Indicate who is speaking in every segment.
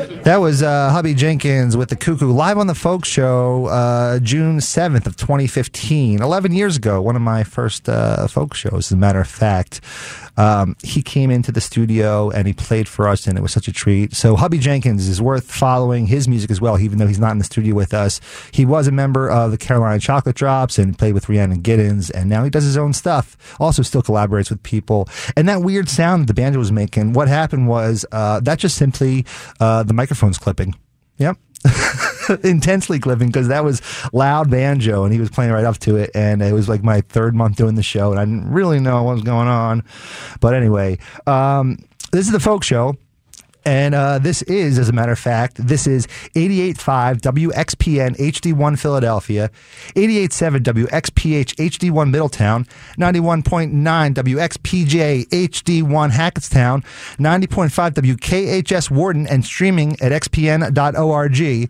Speaker 1: That was Hubby Jenkins with the Cuckoo live on the Folk Show, June 7th of 2015, 11 years ago. One of my first folk shows, as a matter of fact. He came into the studio and he played for us, and it was such a treat. So Hubby Jenkins is worth following his music as well, even though he's not in the studio with us. He was a member of the Carolina Chocolate Drops and played with Rhiannon Giddens, and now he does his own stuff. Also still collaborates with people. And that weird sound that the banjo was making, what happened was that just simply the microphone's clipping. Yep. Intensely clipping, because that was loud banjo and he was playing right up to it, and it was like my third month doing the show and I didn't really know what was going on. But anyway, this is the Folk Show, and this is, as a matter of fact, this is 88.5 WXPN HD1 Philadelphia, 88.7 WXPH HD1 Middletown, 91.9 WXPJ HD1 Hackettstown, 90.5 WKHS Wharton, and streaming at xpn.org.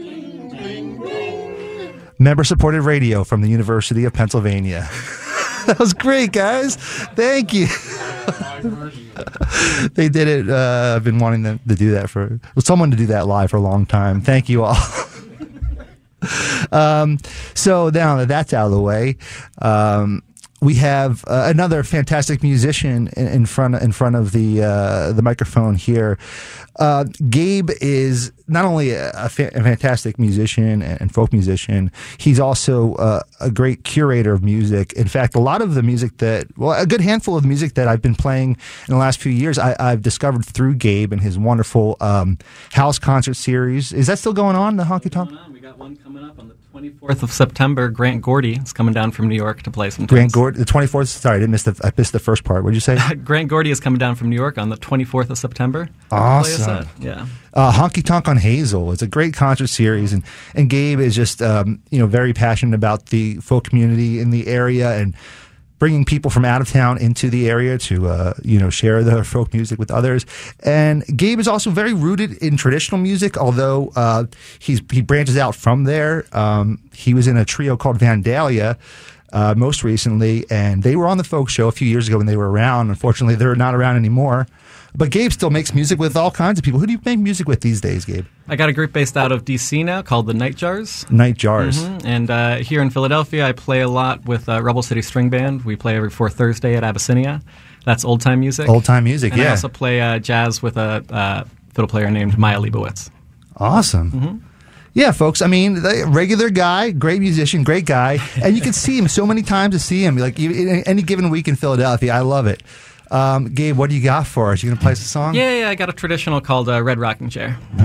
Speaker 1: Member-supported radio from the University of Pennsylvania. That was great, guys. Thank you. They did it. I've been wanting them to do that someone to do that live for a long time. Thank you all. So now that that's out of the way, we have another fantastic musician in front of the microphone here. Gabe is not only a fantastic musician and folk musician, he's also a great curator of music. In fact, a lot of the music a good handful of music that I've been playing in the last few years, I've discovered through Gabe and his wonderful house concert series. Is that still going on, the Honky Tonk?
Speaker 2: We got one coming up on the 24th of September. Grant Gordy is coming down from New York to play some.
Speaker 1: Grant Gordy, the 24th. Sorry, I missed the first part. What did you say?
Speaker 2: Grant Gordy is coming down from New York on the 24th of September.
Speaker 1: Awesome.
Speaker 2: Yeah.
Speaker 1: Honky Tonk on Hazel. It's a great concert series, and Gabe is just very passionate about the folk community in the area and bringing people from out of town into the area to share their folk music with others. And Gabe is also very rooted in traditional music, although he branches out from there. He was in a trio called Vandalia most recently, and they were on the Folk Show a few years ago when they were around. Unfortunately, they're not around anymore. But Gabe still makes music with all kinds of people. Who do you make music with these days, Gabe?
Speaker 2: I got a group based out of D.C. now called the Night Jars.
Speaker 1: Night Jars.
Speaker 2: Mm-hmm. And here in Philadelphia, I play a lot with Rebel City String Band. We play every fourth Thursday at Abyssinia. That's old-time music.
Speaker 1: Old-time music,
Speaker 2: and
Speaker 1: yeah.
Speaker 2: I also play jazz with a fiddle player named Maya Leibowitz.
Speaker 1: Awesome. Mm-hmm. Yeah, folks, I mean, regular guy, great musician, great guy. And you can see him so many times to see him, like any given week in Philadelphia. I love it. Gabe, what do you got for us? You going to play us a song?
Speaker 2: Yeah, I got a traditional called Red Rocking Chair.